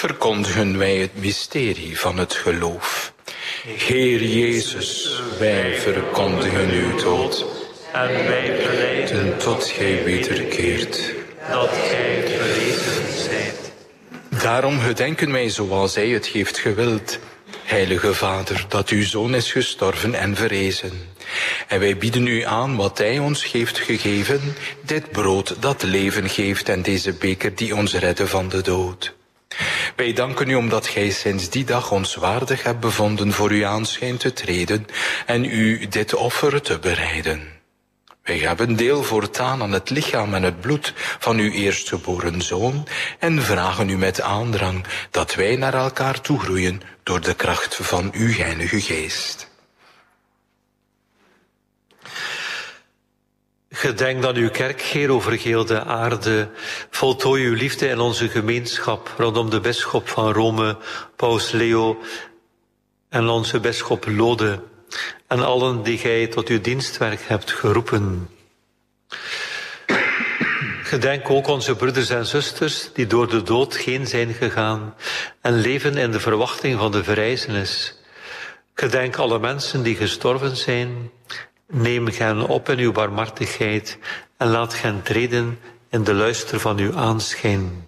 verkondigen wij het mysterie van het geloof. Heer Jezus, wij verkondigen uw dood. En wij belijden tot gij wederkeert. dat gij verrezen zijt. Daarom gedenken wij zoals hij het heeft gewild. Heilige Vader, dat uw Zoon is gestorven en verrezen. En wij bieden u aan wat hij ons heeft gegeven, dit brood dat leven geeft en deze beker die ons redde van de dood. Wij danken u omdat gij sinds die dag ons waardig hebt bevonden voor uw aanschijn te treden en u dit offer te bereiden. Wij hebben deel voortaan aan het lichaam en het bloed van uw eerstgeboren Zoon en vragen u met aandrang dat wij naar elkaar toegroeien door de kracht van uw Heilige Geest. Gedenk dan uw kerk, Heer, over heel de aarde. Voltooi uw liefde in onze gemeenschap rondom de bisschop van Rome, Paus Leo, en onze bisschop Lode, en allen die gij tot uw dienstwerk hebt geroepen. Gedenk ook onze broeders en zusters die door de dood heen zijn gegaan en leven in de verwachting van de verrijzenis. Gedenk alle mensen die gestorven zijn. Neem hen op in uw barmhartigheid en laat hen treden in de luister van uw aanschijn.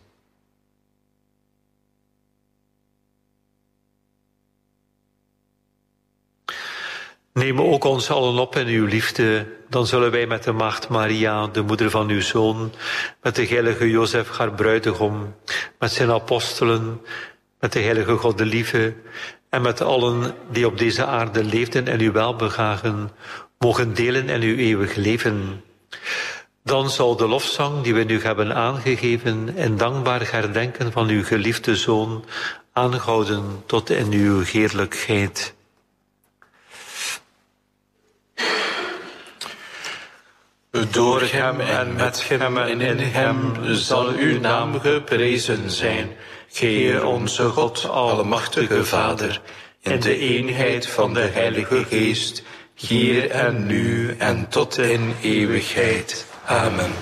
Neem ook ons allen op in uw liefde, dan zullen wij met de maagd Maria, de moeder van uw Zoon, met de heilige Jozef, haar bruidegom, met zijn apostelen, met de heilige God de Lieve en met allen die op deze aarde leefden en u welbegagen, mogen delen in uw eeuwig leven. Dan zal de lofzang die we nu hebben aangegeven in dankbaar herdenken van uw geliefde Zoon aanhouden tot in uw heerlijkheid. Door hem en met hem en in hem zal uw naam geprezen zijn, Heer onze God, almachtige Vader, in de eenheid van de Heilige Geest, hier en nu en tot in eeuwigheid. Amen.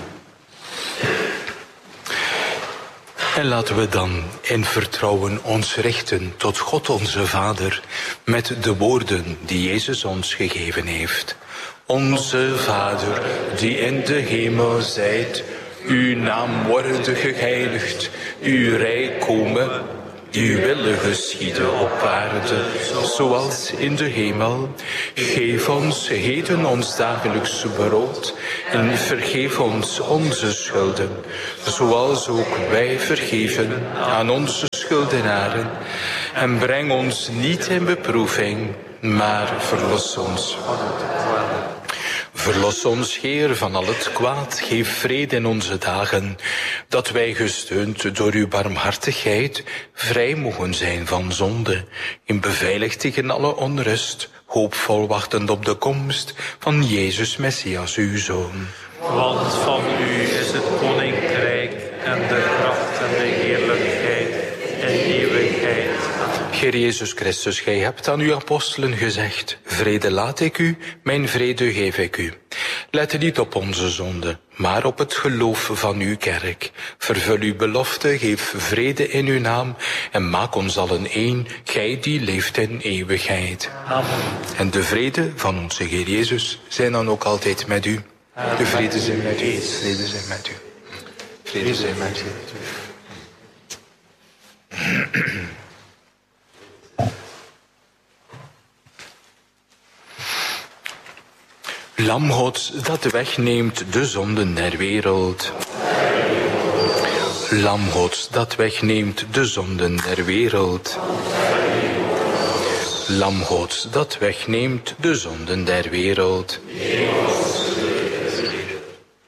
En laten we dan in vertrouwen ons richten tot God onze Vader met de woorden die Jezus ons gegeven heeft. Onze Vader, die in de hemel zijt, uw naam worden geheiligd, uw rijk komen, uw wil geschieden op aarde, zoals in de hemel. Geef ons heden ons dagelijks brood en vergeef ons onze schulden, zoals ook wij vergeven aan onze schuldenaren. En breng ons niet in beproeving, maar verlos ons van het kwaad. Verlos ons, Heer, van al het kwaad, geef vrede in onze dagen, dat wij gesteund door uw barmhartigheid vrij mogen zijn van zonde, in beveiligd tegen alle onrust, hoopvol wachtend op de komst van Jezus Messias, uw Zoon. Want van u is het koninkrijk en de kracht en de heerlijkheid en eeuwigheid. Heer Jezus Christus, gij hebt aan uw apostelen gezegd, vrede laat ik u, mijn vrede geef ik u. Let niet op onze zonde, maar op het geloof van uw kerk. Vervul uw belofte, geef vrede in uw naam en maak ons allen één, gij die leeft in eeuwigheid. Amen. En de vrede van onze Heer Jezus zijn dan ook altijd met u. De vrede zij met u, vrede zij met u. Vrede zij met u. Lam Gods, dat wegneemt de zonden der wereld. Lam Gods, dat wegneemt de zonden der wereld. Lam Gods, dat wegneemt de zonden der wereld.